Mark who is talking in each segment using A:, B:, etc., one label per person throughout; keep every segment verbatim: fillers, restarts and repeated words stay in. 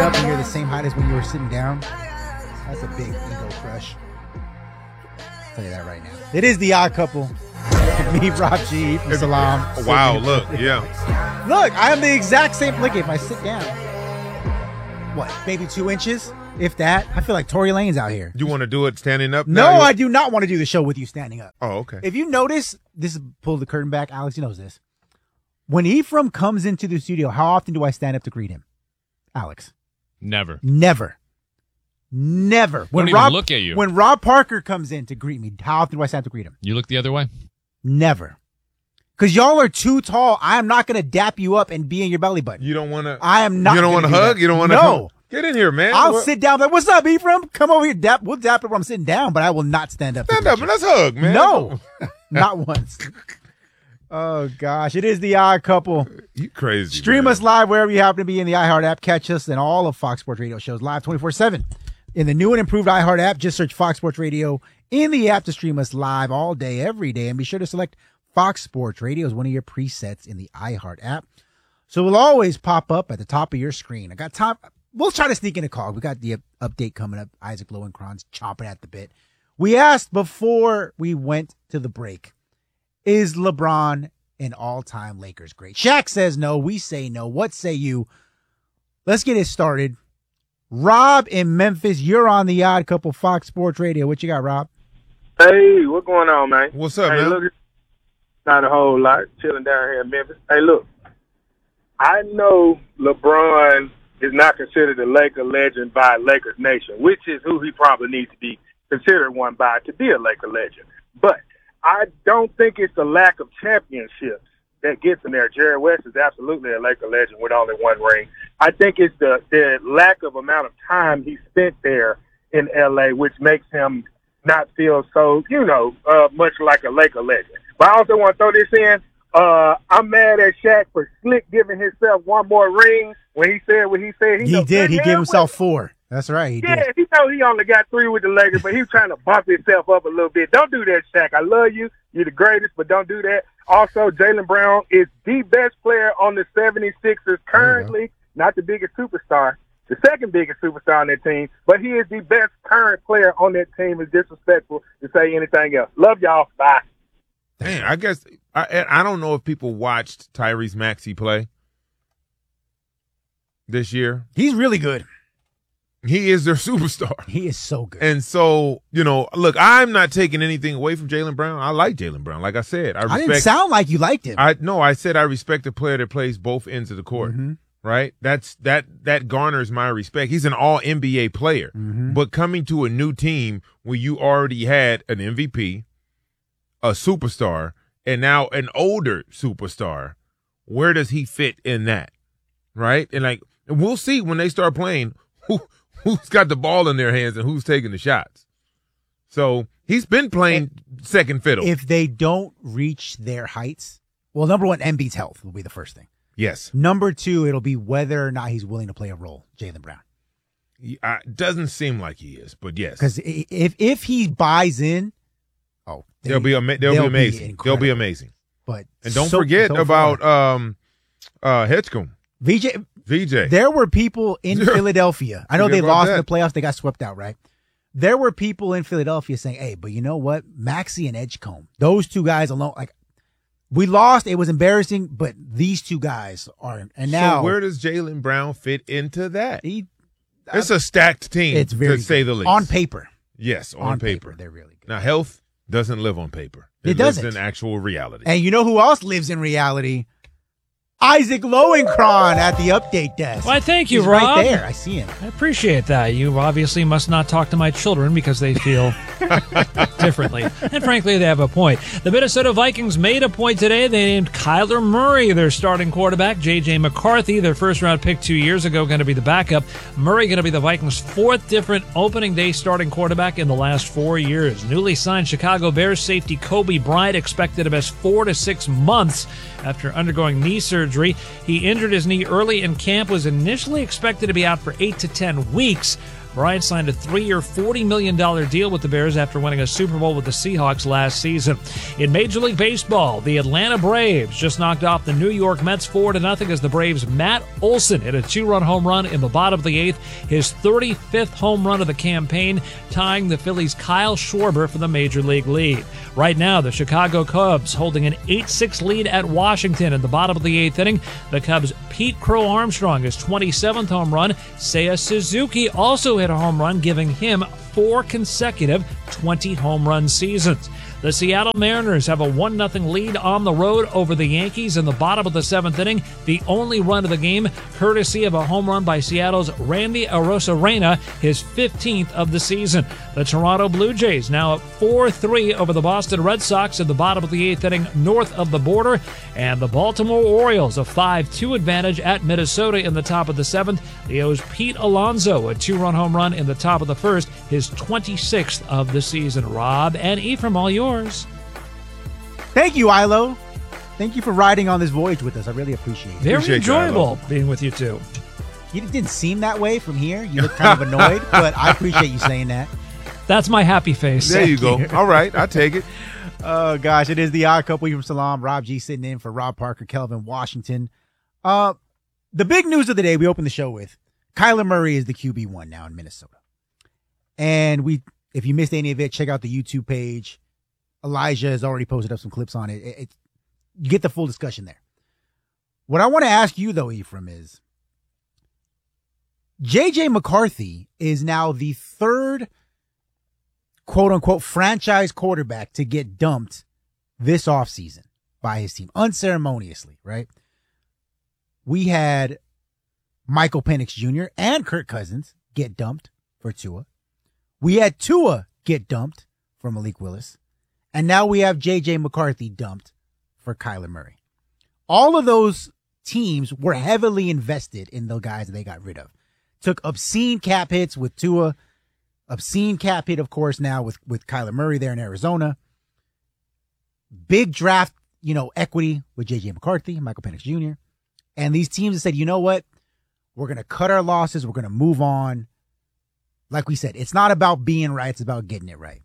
A: Up and you're the same height as when you were sitting down. That's a big ego crush. I'll tell you that right now. It is the Odd Couple. Me, Rob G, from Salam.
B: Wow, look, yeah.
A: Look, I am the exact same. Look, if I sit down, what, maybe two inches? If that. I feel like Tory Lane's out here.
B: You want to do it standing up?
A: No, I do not want to do the show with you standing up.
B: Oh, okay.
A: If you notice, this is pull the curtain back. Alex, he knows this. When Ephraim comes into the studio, how often do I stand up to greet him? Alex.
C: Never.
A: Never. Never. When
C: Don't
A: Rob,
C: even look at you.
A: When Rob Parker comes in to greet me, how often do I stand up to greet him?
C: You look the other way?
A: Never. Because y'all are too tall. I am not going to dap you up and be in your belly button.
B: You don't want to.
A: I am not.
B: You don't want to
A: do
B: hug?
A: that.
B: You don't want to?
A: No.
B: Get in here, man.
A: I'll
B: what?
A: sit down. Like, what's up, Ephraim? Come over here. Dap. We'll dap it when I'm sitting down, but I will not stand up.
B: Stand up and let's hug, man.
A: No. Not once. Oh, gosh. It is the Odd Couple.
B: You crazy.
A: Stream
B: man.
A: us live wherever you happen to be in the iHeart app. Catch us and all of Fox Sports Radio shows live twenty-four seven. In the new and improved iHeart app, just search Fox Sports Radio in the app to stream us live all day, every day. And be sure to select Fox Sports Radio as one of your presets in the iHeart app. So we'll always pop up at the top of your screen. I got time. We'll try to sneak in a call. We got the update coming up. Isaac Lowenkron's chomping at the bit. We asked before we went to the break, is LeBron an all-time Lakers great? Shaq says no. We say no. What say you? Let's get it started. Rob in Memphis, you're on the Odd Couple Fox Sports Radio. What you got, Rob?
D: Hey, what's going on, man?
B: What's up,
D: hey,
B: man?
D: Look, not a whole lot. Chilling down here in Memphis. Hey, look, I know LeBron is not considered a Laker legend by Lakers Nation, which is who he probably needs to be considered one by to be a Laker legend. But I don't think it's the lack of championships that gets him there. Jerry West is absolutely a Laker legend with only one ring. I think it's the, the lack of amount of time he spent there in L A, which makes him not feel so, you know, uh, much like a Laker legend. But I also want to throw this in. Uh, I'm mad at Shaq for slick giving himself one more ring when he said what he said. He,
A: He
D: knows
A: did. He
D: damn
A: gave
D: well-
A: himself four. That's right. He
D: Yeah,
A: did.
D: he know he only got three with the Lakers, but he was trying to bump himself up a little bit. Don't do that, Shaq. I love you. You're the greatest, but don't do that. Also, Jaylen Brown is the best player on the seventy-sixers currently, not the biggest superstar, the second biggest superstar on that team, but he is the best current player on that team. It's disrespectful to say anything else. Love y'all. Bye.
B: Man, I guess I I don't know if people watched Tyrese Maxey play this year.
A: He's really good.
B: He is their superstar.
A: He is so good.
B: And so, you know, look, I'm not taking anything away from Jaylen Brown. I like Jaylen Brown. Like I said, I
A: I
B: respect.
A: didn't sound like you liked him.
B: I no, I said I respect a player that plays both ends of the court.
A: Mm-hmm.
B: Right? That's that that garners my respect. He's an all N B A player.
A: Mm-hmm.
B: But coming to a new team where you already had an M V P, a superstar, and now an older superstar, where does he fit in that? Right? And like and we'll see when they start playing who who's got the ball in their hands and who's taking the shots. So he's been playing second fiddle.
A: If they don't reach their heights, well, number one, Embiid's health will be the first thing.
B: Yes.
A: Number two, it'll be whether or not he's willing to play a role, Jaylen Brown.
B: He, uh, doesn't seem like he is, but yes.
A: Because if if he buys in, oh, they,
B: they'll be ama- they'll,
A: they'll
B: be amazing.
A: Be
B: they'll be
A: incredible.
B: amazing.
A: But
B: And don't
A: so-
B: forget
A: so
B: about
A: far.
B: um uh Hedgecombe.
A: V J.
B: V J.
A: There were people in
B: Yeah.
A: Philadelphia. I know
B: Forget
A: they
B: about
A: lost in
B: that.
A: the playoffs. They got swept out, right? There were people in Philadelphia saying, hey, but you know what? Maxey and Edgecombe, those two guys alone, like, we lost. It was embarrassing, but these two guys are. And now,
B: so where does Jaylen Brown fit into that?
A: he,
B: It's a stacked team,
A: it's very
B: to say
A: good.
B: the least.
A: On paper.
B: Yes, on,
A: On
B: paper.
A: paper, they're really good.
B: Now, health doesn't live on paper.
A: It
B: lives
A: doesn't.
B: in actual reality.
A: And you know who else lives in reality? Isaac Lowenkron at the update desk.
E: Why, thank you,
A: He's
E: Rob.
A: right there. I see him.
E: I appreciate that. You obviously must not talk to my children because they feel differently. And frankly, they have a point. The Minnesota Vikings made a point today. They named Kyler Murray their starting quarterback. J J McCarthy, their first-round pick two years ago, going to be the backup. Murray going to be the Vikings' fourth different opening day starting quarterback in the last four years. Newly signed Chicago Bears safety Kobe Bryant expected to miss four to six months after undergoing knee surgery. He injured his knee early in camp, was initially expected to be out for eight to ten weeks. Bryant signed a three-year, forty million dollars deal with the Bears after winning a Super Bowl with the Seahawks last season. In Major League Baseball, the Atlanta Braves just knocked off the New York Mets four to nothing as the Braves' Matt Olson hit a two-run home run in the bottom of the eighth, his thirty-fifth home run of the campaign, tying the Phillies' Kyle Schwarber for the Major League lead. Right now, the Chicago Cubs holding an eight six lead at Washington in the bottom of the eighth inning. The Cubs' Pete Crow Armstrong, his twenty-seventh home run. Seiya Suzuki also hit a home run, giving him four consecutive twenty home run seasons. The Seattle Mariners have a one nothing lead on the road over the Yankees in the bottom of the seventh inning, the only run of the game, courtesy of a home run by Seattle's Randy Arozarena, his fifteenth of the season. The Toronto Blue Jays now up four three over the Boston Red Sox in the bottom of the eighth inning north of the border, and the Baltimore Orioles a five two advantage at Minnesota in the top of the seventh. The O's Pete Alonso a two-run home run in the top of the first, his twenty-sixth of the season. Rob and Ephraim, all yours.
A: Thank you, Ilo. Thank you for riding on this voyage with us. I really appreciate it.
E: Very
B: Appreciate
E: enjoyable being with you two.
A: You didn't seem that way from here. You look kind of annoyed, but I appreciate you saying that.
E: That's my happy face.
B: There you go. All right, I take it.
A: Oh, gosh. It is the Odd Couple. Ephraim Salam, Rob G sitting in for Rob Parker, Kelvin Washington. Uh, the big news of the day we opened the show with, Kyler Murray is the Q B one now in Minnesota. And we, if you missed any of it, check out the YouTube page. Elijah has already posted up some clips on it. It, it. You get the full discussion there. What I want to ask you, though, Ephraim, is J J McCarthy is now the third, quote-unquote, franchise quarterback to get dumped this offseason by his team, unceremoniously, right? We had Michael Penix Junior and Kirk Cousins get dumped for Tua. We had Tua get dumped for Malik Willis. And now we have J J McCarthy dumped for Kyler Murray. All of those teams were heavily invested in the guys that they got rid of. Took obscene cap hits with Tua. Obscene cap hit, of course, now with, with Kyler Murray there in Arizona. Big draft, you know, equity with J J McCarthy, Michael Penix Junior And these teams have said, you know what? We're going to cut our losses. We're going to move on. Like we said, it's not about being right. It's about getting it right.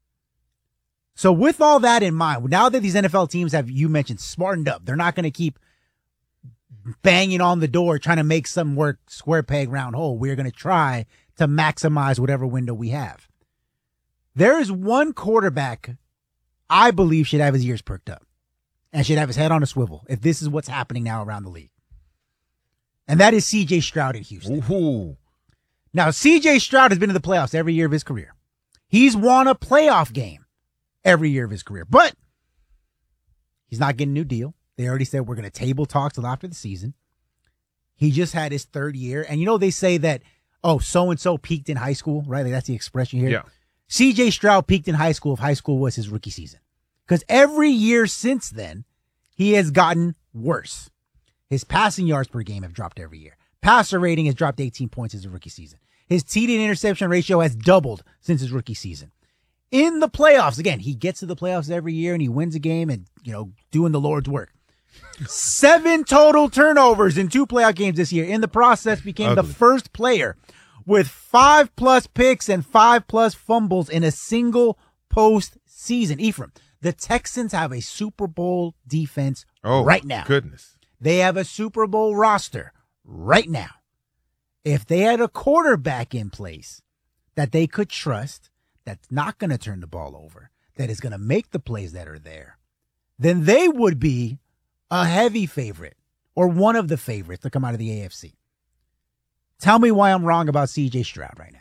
A: So with all that in mind, now that these N F L teams have, you mentioned, smartened up, they're not going to keep banging on the door trying to make some work, square peg, round hole. We're going to try to maximize whatever window we have. There is one quarterback I believe should have his ears perked up and should have his head on a swivel if this is what's happening now around the league. And that is C J Stroud in Houston.
B: Ooh.
A: Now, C J Stroud has been in the playoffs every year of his career. He's won a playoff game every year of his career, but he's not getting a new deal. They already said we're going to table talks till after the season. He just had his third year. And you know, they say that, oh, so-and-so peaked in high school, right? Like that's the expression here.
B: Yeah.
A: C J Stroud peaked in high school if high school was his rookie season. Because every year since then, he has gotten worse. His passing yards per game have dropped every year. Passer rating has dropped eighteen points since his rookie season. His T D to interception ratio has doubled since his rookie season. In the playoffs, again, he gets to the playoffs every year and he wins a game and, you know, doing the Lord's work. Seven total turnovers in two playoff games this year. In the process, became
B: Ugly.
A: the first player with five plus picks and five plus fumbles in a single postseason. Ephraim, the Texans have a Super Bowl defense
B: Oh,
A: right now.
B: Goodness.
A: They have a Super Bowl roster right now. If they had a quarterback in place that they could trust, that's not going to turn the ball over, that is going to make the plays that are there, then they would be a heavy favorite or one of the favorites to come out of the A F C. Tell me why I'm wrong about C J Stroud right now.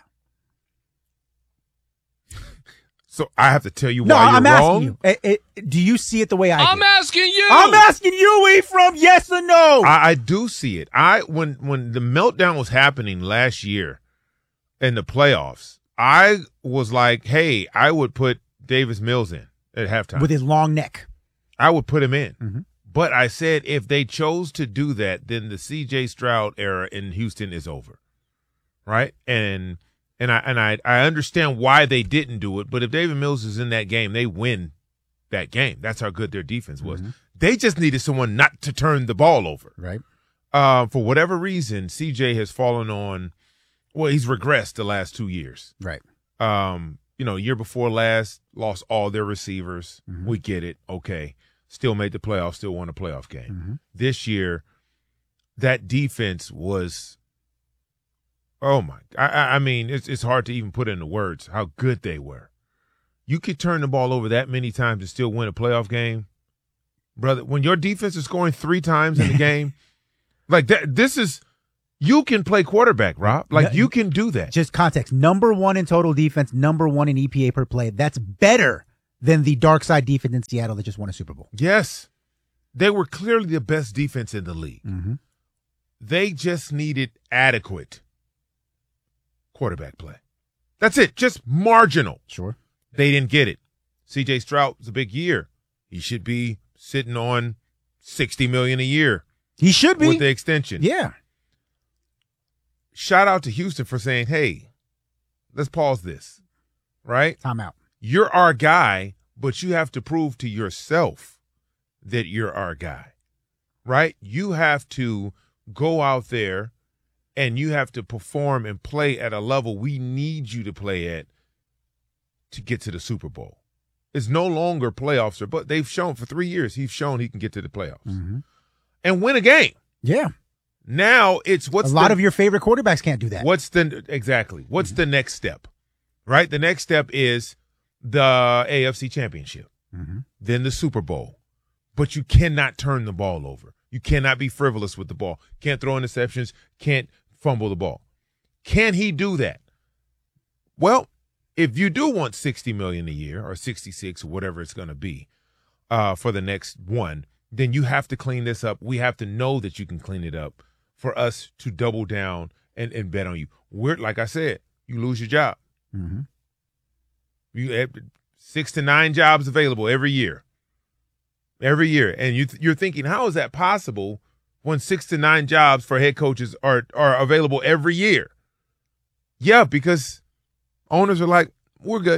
B: So I have to tell you why
A: No,
B: you're
A: I'm
B: wrong?
A: asking you. Eh, eh, do you see it the way I
C: I'm
A: do?
C: asking you.
A: I'm asking you, Ephraim, yes or no?
B: I, I do see it. I when when the meltdown was happening last year in the playoffs, I was like, hey, I would put Davis Mills in at halftime.
A: With his long neck.
B: I would put him in.
A: Mm-hmm.
B: But I said if they chose to do that, then the C J Stroud era in Houston is over. Right? And and I and I, I understand why they didn't do it, but if David Mills is in that game, they win that game. That's how good their defense was.
A: Mm-hmm.
B: They just needed someone not to turn the ball over.
A: Right.
B: Uh, for whatever reason, C J has fallen on well, he's regressed the last two years.
A: Right.
B: Um, you know, year before last, lost all their receivers.
A: Mm-hmm.
B: We get it. Okay. Still made the playoffs, still won a playoff game.
A: Mm-hmm.
B: This year, that defense was, oh my, I, I mean, it's it's hard to even put into words how good they were. You could turn the ball over that many times and still win a playoff game. Brother, when your defense is scoring three times in the game, like that, this is, you can play quarterback, Rob. Like, you can do that.
A: Just context. Number one in total defense, number one in E P A per play. That's better than the dark side defense in Seattle that just won a Super Bowl.
B: Yes. They were clearly the best defense in the league.
A: Mm-hmm.
B: They just needed adequate quarterback play. That's it. Just marginal.
A: Sure.
B: They didn't get it. C J Stroud was a big year. He should be sitting on sixty million dollars a year.
A: He should be.
B: With the extension.
A: Yeah.
B: Shout out to Houston for saying, hey, let's pause this, right?
A: Time out.
B: You're our guy, but you have to prove to yourself that you're our guy, right? You have to go out there and you have to perform and play at a level we need you to play at to get to the Super Bowl. It's no longer playoffs, but they've shown for three years, he's shown he can get to the playoffs
A: Mm-hmm.
B: and win a game.
A: Yeah.
B: Now it's what's
A: a lot
B: the,
A: of your favorite quarterbacks can't do that.
B: What's the exactly? What's
A: Mm-hmm.
B: the next step? Right? The next step is the A F C Championship,
A: Mm-hmm.
B: then the Super Bowl. But you cannot turn the ball over. You cannot be frivolous with the ball. Can't throw interceptions. Can't fumble the ball. Can he do that? Well, if you do want sixty million dollars a year or sixty-six or whatever it's going to be uh, for the next one, then you have to clean this up. We have to know that you can clean it up for us to double down and, and bet on you. We're, like I said, you lose your job.
A: Mm-hmm.
B: You have six to nine jobs available every year. Every year. And you, you're thinking, how is that possible when six to nine jobs for head coaches are, are available every year? Yeah, because owners are like, we're good.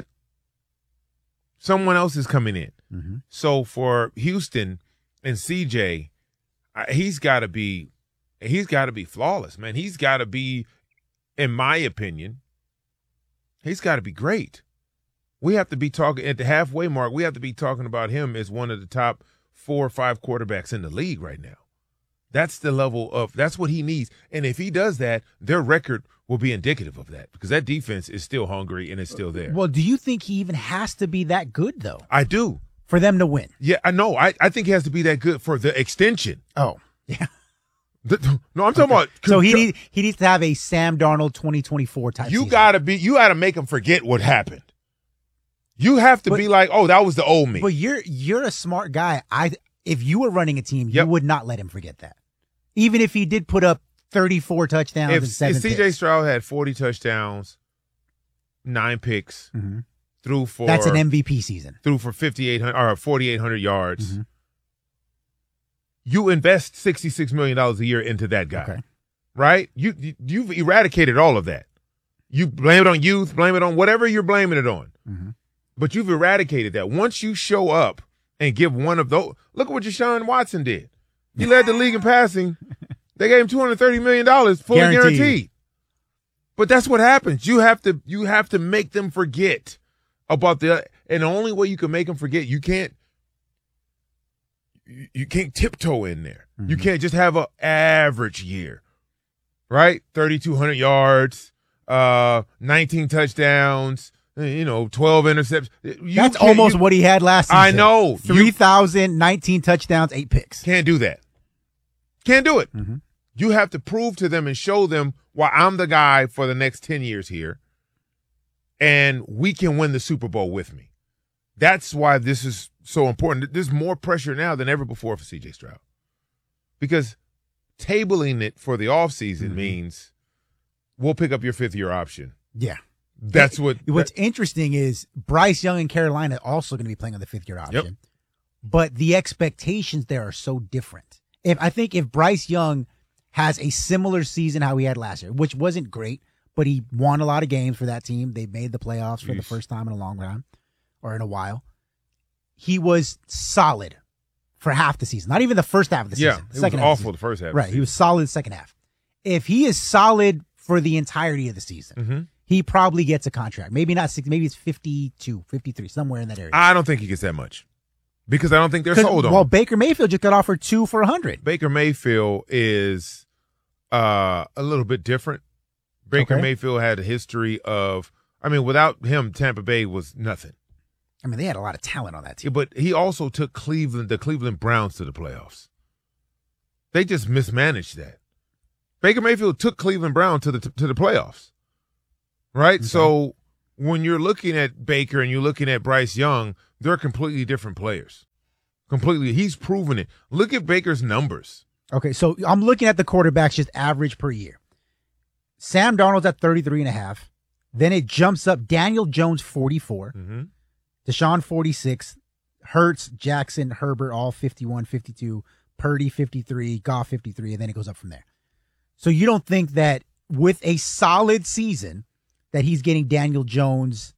B: Someone else is coming in.
A: Mm-hmm.
B: So for Houston and C J, he's got to be, he's got to be flawless, man. He's got to be, in my opinion, he's got to be great. We have to be talking at the halfway mark. We have to be talking about him as one of the top four or five quarterbacks in the league right now. That's the level of, that's what he needs. And if he does that, their record will be indicative of that because that defense is still hungry and it's still there.
A: Well, do you think he even has to be that good, though?
B: I do.
A: For them to win?
B: Yeah, I know. I, I think he has to be that good for the extension.
A: Oh, yeah.
B: The, no, I'm talking okay. about.
A: So he need, he needs to have a Sam Darnold twenty twenty-four type
B: You
A: season.
B: gotta be. You gotta make him forget what happened. You have to
A: but,
B: be like, oh, that was the old me.
A: But you're you're a smart guy. I if you were running a team,
B: yep.
A: you would not let him forget that. Even if he did put up thirty-four touchdowns
B: if,
A: and seven
B: if C J
A: picks.
B: Stroud had forty touchdowns, nine picks,
A: mm-hmm.
B: threw for
A: that's an M V P season.
B: Threw for fifty-eight hundred or forty-eight hundred yards.
A: Mm-hmm.
B: You invest sixty-six million dollars a year into that guy,
A: okay.
B: right? You, you you've eradicated all of that. You blame it on youth, blame it on whatever you're blaming it on.
A: Mm-hmm.
B: But you've eradicated that. Once you show up and give one of those, look at what Deshaun Watson did. He led the league in passing. They gave him two hundred thirty million dollars fully guaranteed. guaranteed. But that's what happens. You have to you have to make them forget about the, and the only way you can make them forget, you can't you can't tiptoe in there. Mm-hmm. You can't just have an average year, right? thirty-two hundred yards, uh, nineteen touchdowns, you know, twelve interceptions. You
A: That's almost you, what he had last season.
B: I know.
A: three thousand, nineteen touchdowns, eight picks.
B: Can't do that. Can't do it.
A: Mm-hmm.
B: You have to prove to them and show them why I'm the guy for the next ten years here, and we can win the Super Bowl with me. That's why this is so important. There's more pressure now than ever before for C J Stroud. Because tabling it for the offseason mm-hmm. means we'll pick up your fifth-year option.
A: Yeah.
B: That's what.
A: What's
B: that,
A: interesting is Bryce Young in Carolina are also going to be playing on the fifth-year option.
B: Yep.
A: But the expectations there are so different. If I think if Bryce Young has a similar season how he had last year, which wasn't great, but he won a lot of games for that team. They made the playoffs for Jeez. the first time in a long time or in a while. He was solid for half the season. Not even the first half of the
B: yeah,
A: season. The
B: it
A: second
B: was
A: half
B: awful the, the first half.
A: Right. He was solid the second half. If he is solid for the entirety of the season,
B: Mm-hmm.
A: he probably gets a contract. Maybe not sixty, maybe it's fifty-two, fifty-three, somewhere in that area.
B: I don't think he gets that much because I don't think they're sold on
A: Well,
B: him.
A: Baker Mayfield just got offered two for a hundred.
B: Baker Mayfield is uh, a little bit different. Baker
A: Okay.
B: Mayfield had a history of, I mean, without him, Tampa Bay was nothing.
A: I mean, they had a lot of talent on that team.
B: But he also took Cleveland, the Cleveland Browns, to the playoffs. They just mismanaged that. Baker Mayfield took Cleveland Brown to the to the playoffs, right?
A: Okay.
B: So when you're looking at Baker and you're looking at Bryce Young, they're completely different players. Completely, he's proven it. Look at Baker's numbers.
A: Okay, so I'm looking at the quarterbacks just average per year. Sam Darnold's at thirty-three and a half. Then it jumps up. Daniel Jones, forty-four.
B: Mm-hmm.
A: Deshaun, forty-six. Hurts, Jackson, Herbert, all fifty-one, fifty-two. Purdy, fifty-three. Goff, fifty-three. And then it goes up from there. So you don't think that with a solid season that he's getting Daniel Jones